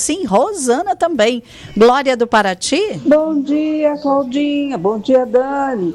sim, Rosana também. Glória do Paraty? Bom dia, Claudinha. Bom dia, Dani.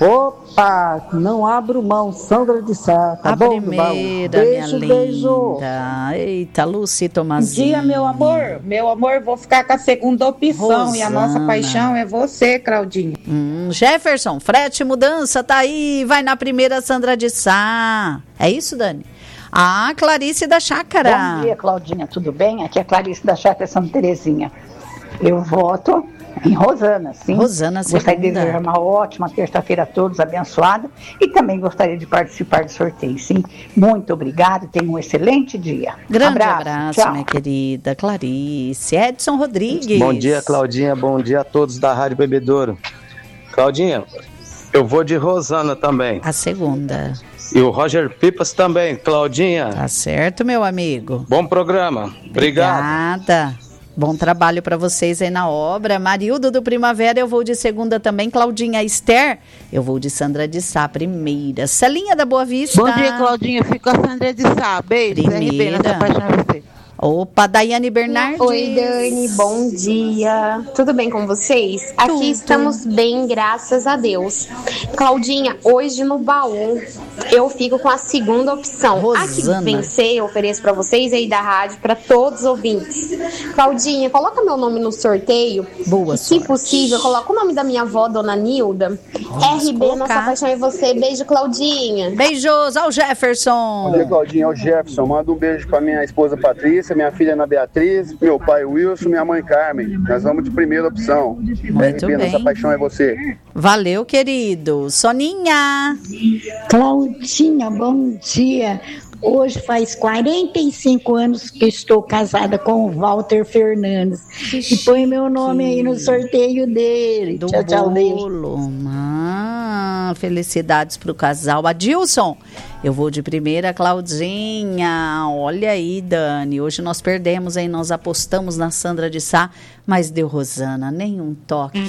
Opa, não abro mão, Sandra de Sá. Tá a bom, primeira, beijo, minha beijo. linda. Eita, Lucy Tomazinho. Bom dia, meu amor. Meu amor, vou ficar com a segunda opção. Rosana. E a nossa paixão é você, Claudinha. Jefferson, frete mudança, tá aí. Vai na primeira, Sandra de Sá. É isso, Dani? Ah, Clarice da Chácara. Bom dia, Claudinha, tudo bem? Aqui é a Clarice da Chácara Santa Terezinha. Eu voto em Rosana, sim. Rosana, gostaria de segunda. desejar uma ótima terça-feira a todos, abençoada. E também gostaria de participar do sorteio, sim. Muito obrigada e tenha um excelente dia. Grande abraço, tchau. minha querida Clarice. Edson Rodrigues. Bom dia, Claudinha. Bom dia a todos da Rádio Bebedouro. Claudinha, eu vou de Rosana também. A segunda. E o Roger Pipas também, Claudinha. Tá certo, meu amigo. Bom programa. Obrigado. Obrigada. Bom trabalho para vocês aí na obra. Marildo do Primavera, eu vou de segunda também. Claudinha Esther, eu vou de Sandra de Sá, primeira. Celinha da Boa Vista. Bom dia, Claudinha. Fico com a Sandra de Sá. Beijo. Primeira. Nossa paixão é você. Opa, Daiane Bernardes. Oi, Dani, bom dia. Tudo bem com vocês? Aqui Tudo. estamos bem, graças a Deus. Claudinha, hoje no baú eu fico com a segunda opção. Rosana. A que vencer eu ofereço para vocês aí da rádio, para todos os ouvintes. Claudinha, coloca meu nome no sorteio. Boa E, se sorte. possível, coloca o nome da minha avó, Dona Nilda. Vamos RB, colocar. nossa paixão é você. Beijo, Claudinha. Beijos ao Jefferson. Bom dia, Claudinha. É o Jefferson. Manda um beijo pra minha esposa Patrícia, minha filha Ana Beatriz, meu pai Wilson, minha mãe Carmen. Nós vamos de primeira opção. Muito RB, bem. nossa paixão é você. Valeu, querido. Soninha. Claudinha, bom dia. Hoje faz 45 anos que estou casada com o Walter Fernandes. E põe meu nome aí no sorteio dele. Do Tchau, tchau, beijo. bolo. Felicidades pro casal. Adilson, eu vou de primeira, Claudinha. Olha aí, Dani. Hoje nós perdemos, hein? Nós apostamos na Sandra de Sá, mas deu Rosana, nenhum toque.